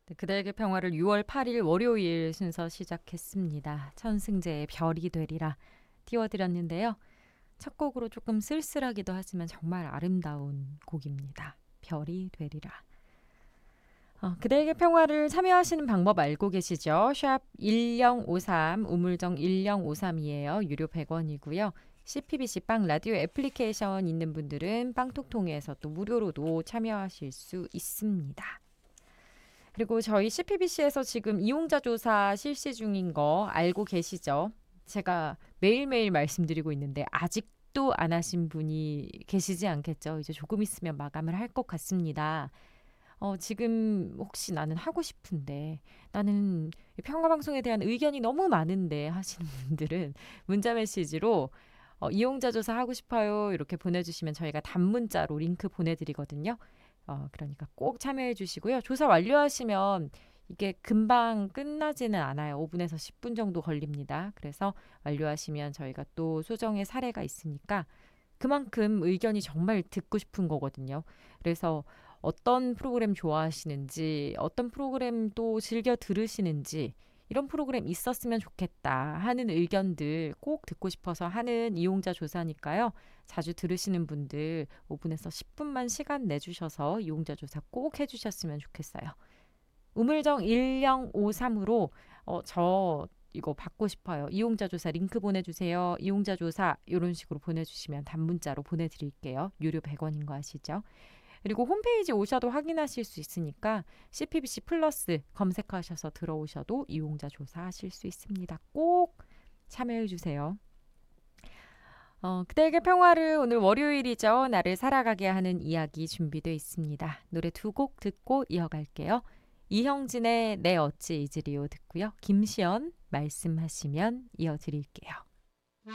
네, 그대에게 평화를 6월 8일 월요일 순서 시작했습니다. 천승재의 별이 되리라 띄워드렸는데요. 첫 곡으로 조금 쓸쓸하기도 하지만 정말 아름다운 곡입니다. 별이 되리라. 그대에게 평화를 참여하시는 방법 알고 계시죠? 샵 1053 우물정 1053이에요. 유료 100원이고요. CPBC 빵 라디오 애플리케이션 있는 분들은 빵톡통해서 또 무료로도 참여하실 수 있습니다. 그리고 저희 CPBC에서 지금 이용자 조사 실시 중인 거 알고 계시죠? 제가 매일매일 말씀드리고 있는데 아직도 안 하신 분이 계시지 않겠죠? 이제 조금 있으면 마감을 할 것 같습니다. 지금 혹시 나는 하고 싶은데 나는 평화방송에 대한 의견이 너무 많은데 하시는 분들은 문자 메시지로 이용자 조사 하고 싶어요 이렇게 보내주시면 저희가 단문자로 링크 보내드리거든요. 그러니까 꼭 참여해 주시고요. 조사 완료하시면 이게 금방 끝나지는 않아요. 5분에서 10분 정도 걸립니다. 그래서 완료하시면 저희가 또 소정의 사례가 있으니까 그만큼 의견이 정말 듣고 싶은 거거든요. 그래서 어떤 프로그램 좋아하시는지, 어떤 프로그램 또 즐겨 들으시는지, 이런 프로그램 있었으면 좋겠다 하는 의견들 꼭 듣고 싶어서 하는 이용자 조사니까요. 자주 들으시는 분들 5분에서 10분만 시간 내주셔서 이용자 조사 꼭 해주셨으면 좋겠어요. 우물정 1053으로 저 이거 받고 싶어요. 이용자 조사 링크 보내주세요. 이용자 조사 이런 식으로 보내주시면 단문자로 보내드릴게요. 유료 100원인 거 아시죠? 그리고 홈페이지 오셔도 확인하실 수 있으니까 CPBC 플러스 검색하셔서 들어오셔도 이용자 조사하실 수 있습니다. 꼭 참여해 주세요. 그대에게 평화를 오늘 월요일이죠. 나를 살아가게 하는 이야기 준비되어 있습니다. 노래 두 곡 듣고 이어갈게요. 이형진의 내 어찌 잊으리요 듣고요. 김시연 말씀하시면 이어드릴게요.